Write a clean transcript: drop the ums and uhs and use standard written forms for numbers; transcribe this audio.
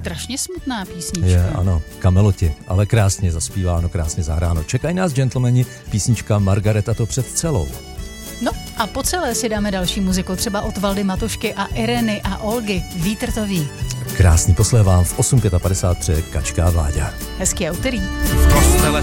strašně smutná písnička. Je, ano, Kameloti, ale krásně zaspíváno, krásně zahráno. Čekají nás, gentlemani, písnička Margareta to před celou. No a po celé si dáme další muziku, třeba od Valdy Matušky a Ireny a Olgy. Vítr to ví. Krásný poslech vám v 8:55 Kačka a Vláďa. Hezký úterý. V kostele